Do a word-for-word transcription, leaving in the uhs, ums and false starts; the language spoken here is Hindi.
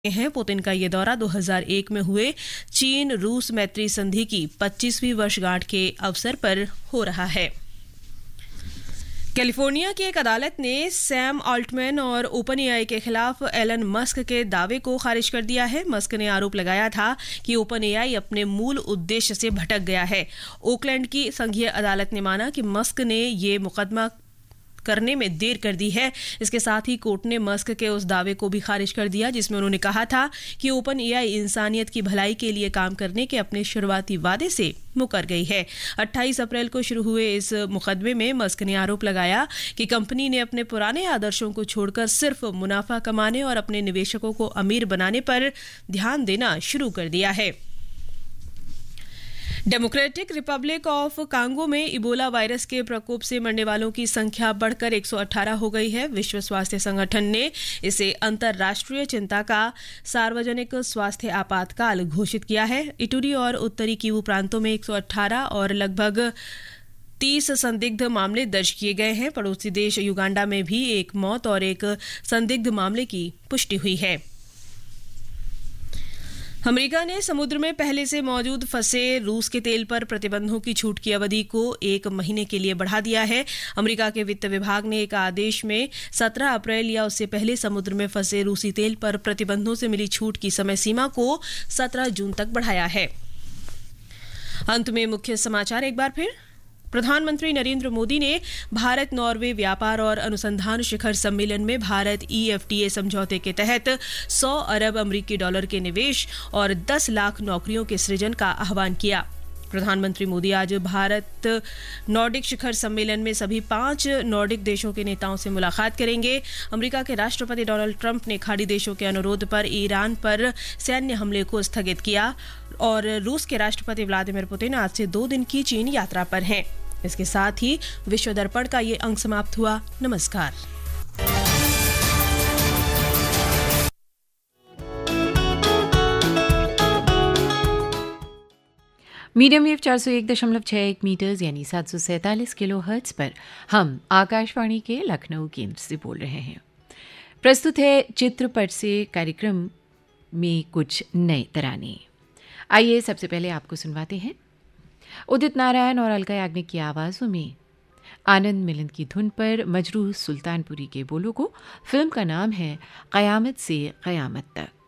हैं। पुतिन का ये दौरा दो हज़ार एक में हुए चीन रूस मैत्री संधि की पच्चीसवीं वर्षगांठ के अवसर पर हो रहा है। कैलिफोर्निया की एक अदालत ने सैम ऑल्टमैन और ओपन एआई के खिलाफ एलन मस्क के दावे को खारिज कर दिया है। मस्क ने आरोप लगाया था कि ओपन एआई अपने मूल उद्देश्य से भटक गया है। ओकलैंड की संघीय अदालत ने माना कि मस्क ने ये मुकदमा करने में देर कर दी है। इसके साथ ही कोर्ट ने मस्क के उस दावे को भी खारिज कर दिया जिसमें उन्होंने कहा था कि ओपन एआई इंसानियत की भलाई के लिए काम करने के अपने शुरुआती वादे से मुकर गई है। अट्ठाईस अप्रैल को शुरू हुए इस मुकदमे में मस्क ने आरोप लगाया कि कंपनी ने अपने पुराने आदर्शों को छोड़कर सिर्फ मुनाफा कमाने और अपने निवेशकों को अमीर बनाने पर ध्यान देना शुरू कर दिया है। डेमोक्रेटिक रिपब्लिक ऑफ कांगो में इबोला वायरस के प्रकोप से मरने वालों की संख्या बढ़कर एक सौ अठारह हो गई है। विश्व स्वास्थ्य संगठन ने इसे अंतर्राष्ट्रीय चिंता का सार्वजनिक स्वास्थ्य आपातकाल घोषित किया है। इटूरी और उत्तरी किवू प्रांतों में एक सौ अठारह और लगभग तीस संदिग्ध मामले दर्ज किए गए हैं। पड़ोसी देश युगांडा में भी एक मौत और एक संदिग्ध मामले की पुष्टि हुई है। अमेरिका ने समुद्र में पहले से मौजूद फंसे रूस के तेल पर प्रतिबंधों की छूट की अवधि को एक महीने के लिए बढ़ा दिया है। अमेरिका के वित्त विभाग ने एक आदेश में सत्रह अप्रैल या उससे पहले समुद्र में फंसे रूसी तेल पर प्रतिबंधों से मिली छूट की समय सीमा को सत्रह जून तक बढ़ाया है। अंत में मुख्य समाचार एक बार फिर। प्रधानमंत्री नरेंद्र मोदी ने भारत नॉर्वे व्यापार और अनुसंधान शिखर सम्मेलन में भारत ईएफटीए समझौते के तहत सौ अरब अमरीकी डॉलर के निवेश और दस लाख नौकरियों के सृजन का आह्वान किया। प्रधानमंत्री मोदी आज भारत नॉर्डिक शिखर सम्मेलन में सभी पांच नॉर्डिक देशों के नेताओं से मुलाकात करेंगे। अमेरिका के राष्ट्रपति डोनाल्ड ट्रंप ने खाड़ी देशों के अनुरोध पर ईरान पर सैन्य हमले को स्थगित किया और रूस के राष्ट्रपति व्लादिमीर पुतिन आज से दो दिन की चीन यात्रा पर हैं। इसके साथ ही विश्व दर्पण का ये अंक समाप्त हुआ। नमस्कार। मीडियम वेव चार सौ एक दशमलव छः एक मीटर्स यानी सात सौ सैंतालीस किलो हर्ट्ज पर हम आकाशवाणी के लखनऊ केंद्र से बोल रहे हैं। प्रस्तुत है चित्रपट से कार्यक्रम में कुछ नए तराने। आइए सबसे पहले आपको सुनवाते हैं उदित नारायण और अलका याग्निक की आवाज़ों में आनंद मिलन की धुन पर मजरूह सुल्तानपुरी के बोलों को। फिल्म का नाम है क़यामत से क़यामत तक।